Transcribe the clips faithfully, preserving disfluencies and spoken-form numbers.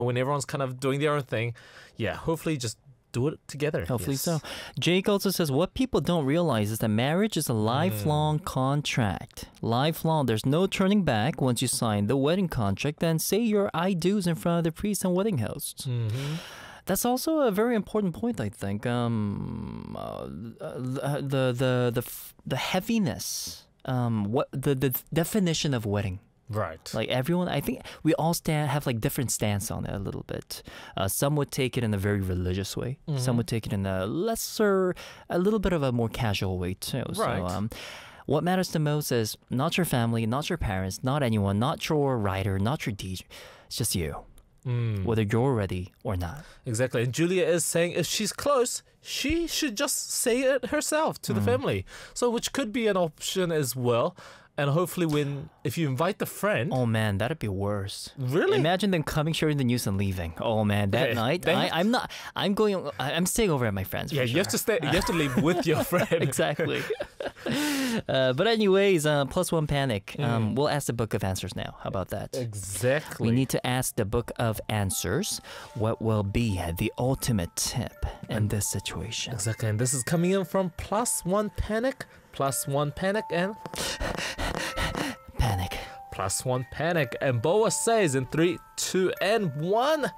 when everyone's kind of doing their own thing, yeah, hopefully just do it together. Hopefully yes. so. Jake also says, what people don't realize is that marriage is a lifelong Mm. contract. Lifelong. There's no turning back once you sign the wedding contract and say your I do's in front of the priest and wedding hosts. Mm-hmm. That's also a very important point, I think. Um, uh, the the the the heaviness. Um, what the the definition of wedding. Right. Like everyone, I think we all stand have like different stance on it a little bit. Uh, some would take it in a very religious way. Mhm. Some would take it in a lesser, a little bit of a more casual way too. Right. So, um, what matters the most is not your family, not your parents, not anyone, not your writer, not your D J. It's just you, Mm. whether you're ready or not. Exactly. And Julia is saying if she's close, she should just say it herself to Mm. the family. So which could be an option as well. And hopefully when if you invite the friend. Oh man, that'd be worse. Really? Imagine them coming, sharing the news, and leaving. Oh man, that Okay, night, they- I, I'm not. I'm going. I- I'm staying over at my friend's. Yeah, for you have to sure. stay you have to leave with your friend. Exactly. uh, but anyways, uh, plus one panic. Um, Mm. we'll ask the book of answers now. How about that? Exactly. We need to ask the book of answers what will be the ultimate tip in this situation. Exactly. And this is coming in from plus one panic, plus one panic and Panic. plus one panic. And Boa says in three, two, and one.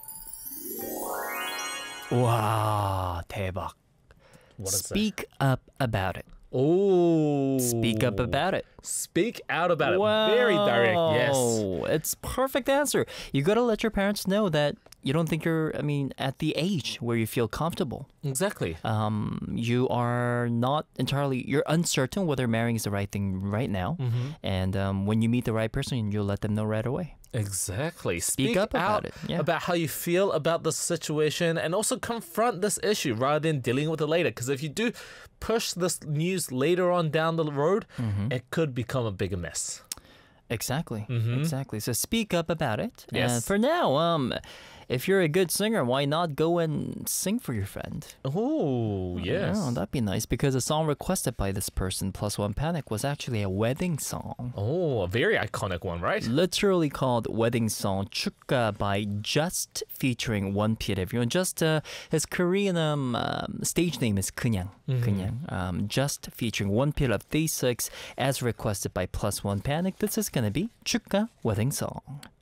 Wow, 대박. What is Speak up about it. that? Oh. Speak up about it. Speak out about it. Wow. Very direct. Yes. It's perfect answer. You got to let your parents know that you don't think you're, I mean, at the age where you feel comfortable. Exactly. Um, you are not entirely, you're uncertain whether marrying is the right thing right now. Mm-hmm. And um, when you meet the right person, you'll let them know right away. Exactly. Speak, Speak up out about it, yeah. about how you feel about the situation and also confront this issue rather than dealing with it later. Because if you do push this news later on down the road, Mm-hmm. it could become a bigger mess. Exactly. Mhm. Exactly. So speak up about it. Yes. And for now, um, if you're a good singer, why not go and sing for your friend? Oh, yes. Oh, that'd be nice because the song requested by this person, Plus One Panic, was actually a wedding song. Oh, a very iconic one, right? Literally called Wedding Song 축가 by Just featuring one Pit. Everyone, Just uh, his Korean um, um, stage name is 그냥. Mhm. 그냥. Um, Just featuring one Pit of Day Six as requested by Plus One Panic. This is gonna be 축가 Wedding Song.